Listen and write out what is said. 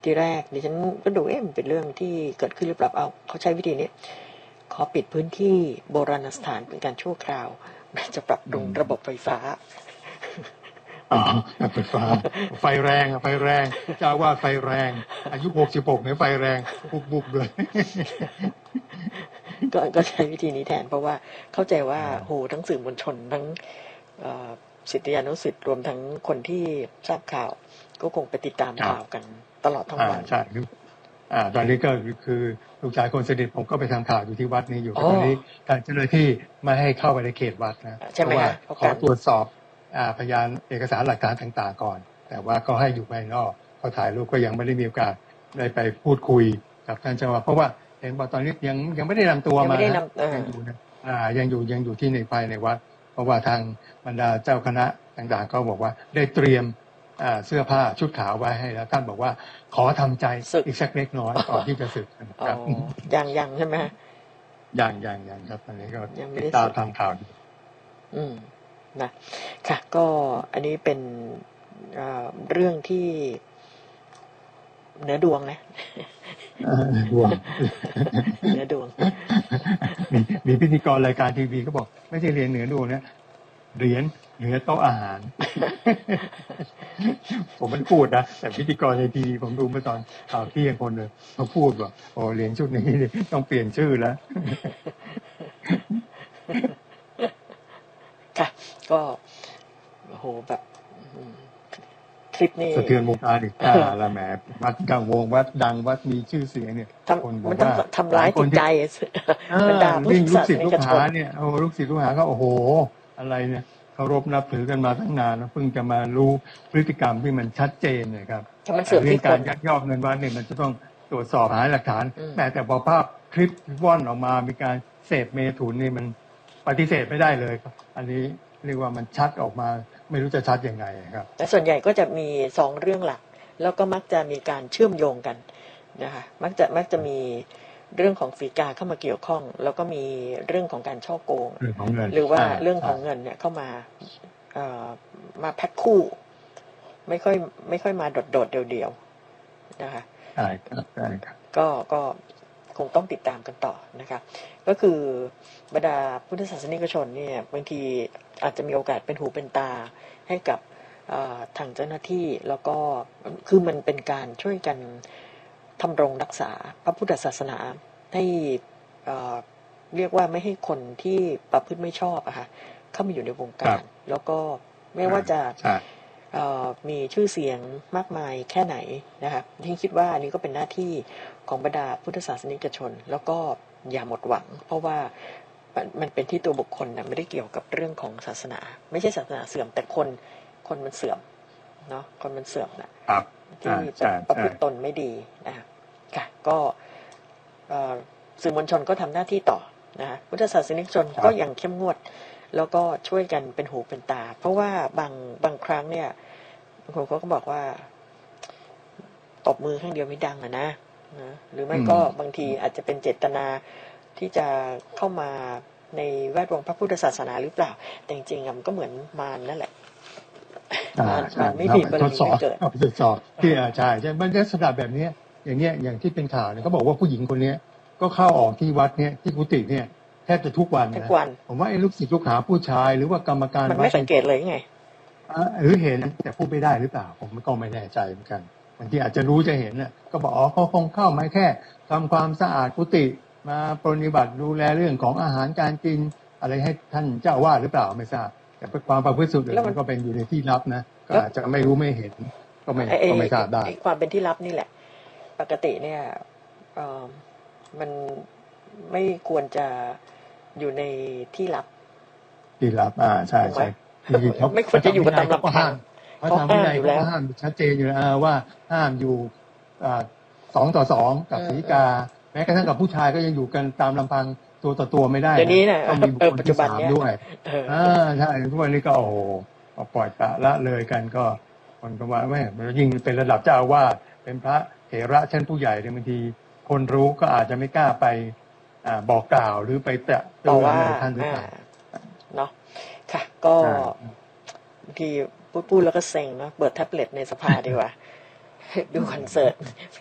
ทีแรกดิฉันก็ดูมันเป็นเรื่องที่เกิดขึ้นหรือเปล่าเขาใช้วิธีนี้ขอปิดพื้นที่โบราณสถานเป็นการชั่วคราวจะปรับปรุงระบบไฟฟ้าไฟฟ้าไฟแรงเจ้าว่าไฟแรงอายุ66เนี่ยไฟแรงบุบเลยก็ใช้วิธีนี้แทนเพราะว่าเข้าใจว่าโหทั้งสื่อมวลชนทั้งศิษยานุศิษย์รวมทั้งคนที่ทราบข่าวก็คงไปติดตามข่าวกันตลอดทั้งวันใช่ตอนนี้ก็คือลูกชายคนสนิทผมก็ไปทำข่าวอยู่ที่วัดนี้อยู่ตอนนี้ทางเจ้าหน้าที่ไม่ให้เข้าไปในเขตวัดนะเพราะว่าขอตรวจสอบพยานเอกสารหลักฐานต่างๆก่อนแต่ว่าก็ให้อยู่ภายนอกพอถ่ายรูปก็ยังไม่ได้มีโอกาสได้ไปพูดคุยกับท่านเจ้าอาวาสเพราะว่าเห็นว่าตอนนี้ยังไม่ได้นำตัวมายังอยู่นะยังอยู่ที่ในภายในวัดเพราะว่าทางบรรดาเจ้าคณะต่างๆก็บอกว่าได้เตรียมเสื้อผ้าชุดขาวไว้ให้แล้วท่านบอกว่าขอทำใจอีกสักเล็กน้อยก่อนที่จะสึกครับยังใช่ไหมยังครับตอนนี้ก็ติดตามทางข่าวนะค่ะก็อันนี้เป็นเรื่องที่เหนือดวงนะเหนือดวงมีพิธีกรรายการทีวีก็บอกไม่ใช่เรียนเหนือดวงนะเหรียญเหนือโต๊ะอาหารผมไม่พูดนะแต่พิธีกรในทีวีผมดูเมื่อตอนข่าวเที่ยงคนเลยเขาพูดว่าโอ้เหรียญชุดนี้ต้องเปลี่ยนชื่อแล้วค่ะก็โหแบบคลิปนี้สะเทือนวงการอีกละแหมวัดกลางวงวัดดังวัดมีชื่อเสียงเนี่ยคนบอกว่าทำร้ายจิตใจบรรดาลูกศิษย์ลูกหาเนี่ยลูกศิษย์ลูกหาก็โอ้โหอะไรเนี่ยเคารพนับถือกันมาตั้งนานแล้วเพิ่งจะมารู้พฤติกรรมที่มันชัดเจนเลยครับเรื่องการยักยอกเงินวัดเนี่ยมันจะต้องตรวจสอบหาหลักฐานแต่พอภาพคลิปว่อนออกมามีการเสพเมถุนนี่มันปฏิเสธไม่ได้เลยครับอันนี้เรียกว่ามันชัดออกมาไม่รู้จะชัดยังไงครับแต่ส่วนใหญ่ก็จะมี2เรื่องหลักแล้วก็มักจะมีการเชื่อมโยงกันนะคะมักจะมีเรื่องของฝีกาเข้ามาเกี่ยวข้องแล้วก็มีเรื่องของการช่อโกงหรือว่าเรื่องของเงินเนี่ยเข้ามาแพ็คคู่ไม่ค่อยมาโดดเดี่ยวๆนะคะใช่ครับก็คงต้องติดตามกันต่อนะคะก็คือบรรดาพุทธศาสนิกชนเนี่ยบางทีอาจจะมีโอกาสเป็นหูเป็นตาให้กับทางเจ้าหน้าที่แล้วก็คือมันเป็นการช่วยกันทำรงรักษาพระพุทธศาสนาให้เรียกว่าไม่ให้คนที่ประพฤติไม่ชอบอะค่ะเข้ามาอยู่ในวงการแล้วก็ไม่ว่าจะมีชื่อเสียงมากมายแค่ไหนนะคะที่คิดว่าอันนี้ก็เป็นหน้าที่ของบรรดาพุทธศาสนิกชนแล้วก็อย่าหมดหวังเพราะว่ามันเป็นที่ตัวบุคคลนะไม่ได้เกี่ยวกับเรื่องของศาสนาไม่ใช่ศาสนาเสื่อมแต่คนมันเสื่อมเนาะคนมันเสื่อมนะที่ประพฤติตนไม่ดีนะค่ะก็สื่อมวลชนก็ทำหน้าที่ต่อนะพุทธศาสนิกชนก็ยังเข้มงวดแล้วก็ช่วยกันเป็นหูเป็นตาเพราะว่าบางครั้งเนี่ยบางคนก็บอกว่าตบมือข้างเดียวไม่ดังนะหรือไม่ก็บางทีอาจจะเป็นเจตนาที่จะเข้ามาในแวดวงพระพุทธศาสนาหรือเปล่าแต่จริงๆมันก็เหมือนมารนั่นแหละมันไม่ดีบารมีไม่เกิดทดสอบที่ใช่มันลักษณะแบบนี้อย่างที่เป็นข่าวเนี่ยเขาบอกว่าผู้หญิงคนนี้ก็เข้าออกที่วัดเนี่ยที่กุฏิเนี่ยแทบจะทุกวันนะผมว่าไอ้ลูกศิษย์ลูกหาผู้ชายหรือว่ากรรมการมันไม่สังเกตเลยไงหรือเห็นแต่พูดไม่ได้หรือเปล่าผมก็ไม่แน่ใจเหมือนกันบางทีอาจจะรู้จะเห็นน่ะก็บอกเขาคงเข้ามาแค่ทำความสะอาดกุฏิมาปฏิบัติดูแลเรื่องของอาหารการกินอะไรให้ท่านเจ้าว่าหรือเปล่าไม่ทราบแต่ความประพฤติสุดเลยมันก็เป็นอยู่ในที่ลับนะก็อาจจะไม่รู้ไม่เห็นก็ไม่ทราบได้ความเป็นที่ลับนี่แหละปกติเนี่ยมันไม่ควรจะอยู่ในที่ลับใช่ไม่ควรจะอยู่กับตามลำพังเขาทำวินัยเขาห้ามชัดเจนอยู่แล้วว่าห้ามอยู่2 ต่อ 2กับศรีกาแม้กระทั่งกับผู้ชายก็ยังอยู่กันตามลำพังตัวต่อตัวไม่ได้เดี๋ยวนี้นะต้องมีบุคคลที่3ด้วยใช่ทุกวันนี้ก็โอ้โหปล่อยปละละเลยกันก็คนก็ว่าแม่ยิ่งเป็นระดับเจ้าอาวาสเป็นพระเถระชั้นผู้ใหญ่บางทีคนรู้ก็อาจจะไม่กล้าไปบอกกล่าวหรือไปแตะตัวท่านหรือเปล่าเนาะค่ะก็บางทีพูดแล้วก็เซ็งเนาะเปิดแท็บเล็ตในสภาดีกว่าดูคอนเสิร์ต